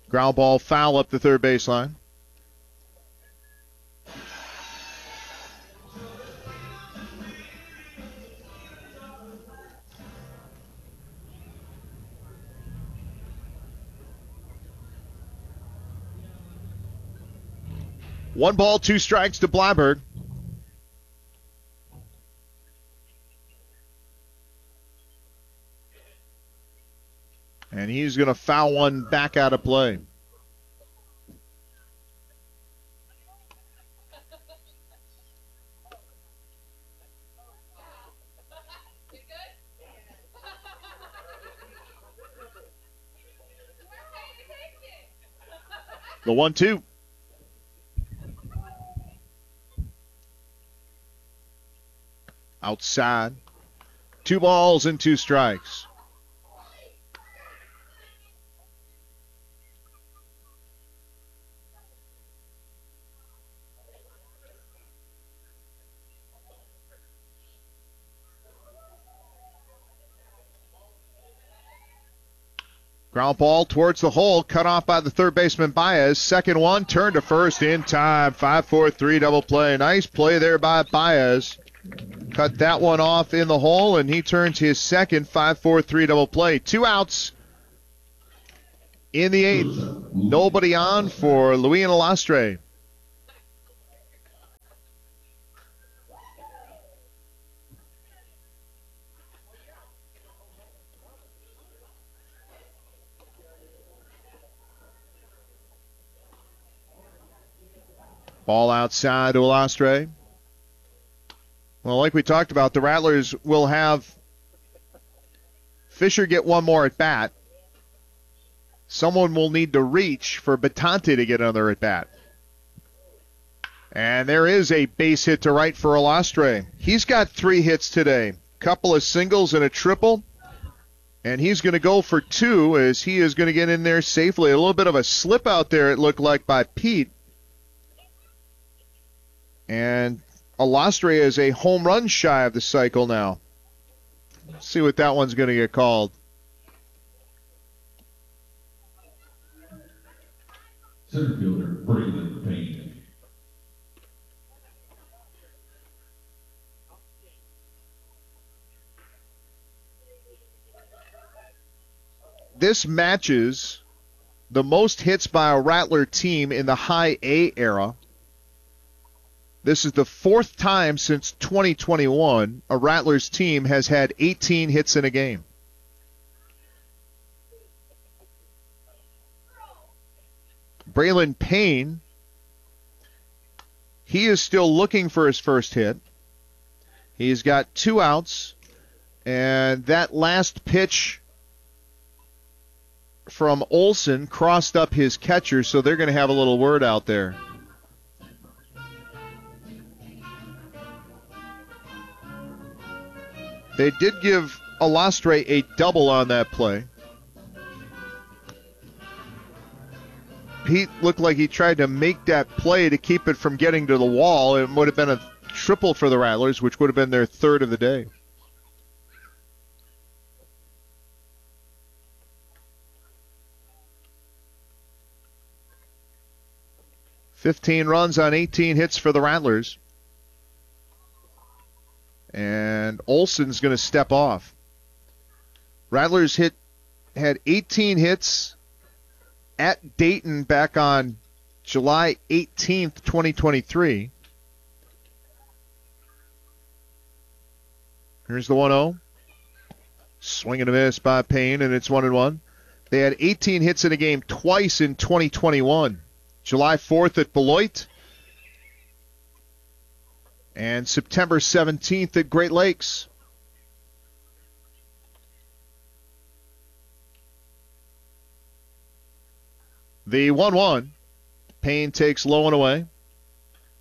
Ground ball foul up the third baseline. One ball, two strikes to Blibberg. And he's going to foul one back out of play. The 1-2. Outside. 2 balls and 2 strikes. Ground ball towards the hole, cut off by the third baseman Baez. Second one, turned to first in time. 5-4-3 double play. Nice play there by Baez. Cut that one off in the hole, and he turns his second 5-4-3 double play. 2 outs in the 8th. Nobody on for Luis Alastre. Ball outside to Alastre. Well, like we talked about, the Rattlers will have Fisher get one more at bat. Someone will need to reach for Batante to get another at bat. And there is a base hit to right for Alastre. He's got 3 hits today, couple of singles and a triple. And he's going to go for 2 as he is going to get in there safely. A little bit of a slip out there, it looked like, by Pete. And Alastre is a home run shy of the cycle now. Let's see what that one's going to get called. Center fielder, Braylon Payne. This matches the most hits by a Rattler team in the high A era. This is the 4th time since 2021 a Rattlers team has had 18 hits in a game. Braylon Payne, he is still looking for his first hit. He's got 2 outs, and that last pitch from Olson crossed up his catcher, so they're going to have a little word out there. They did give Alastre a double on that play. Pete looked like he tried to make that play to keep it from getting to the wall. It would have been a triple for the Rattlers, which would have been their 3rd of the day. $15 runs on 18 hits for the Rattlers. And Olson's going to step off. Rattlers had 18 hits at Dayton back on July 18th, 2023. Here's the 1-0. Swing and a miss by Payne, and it's 1-1. They had 18 hits in a game twice in 2021. July 4th at Beloit. And September 17th at Great Lakes. The 1-1. Payne takes low and away.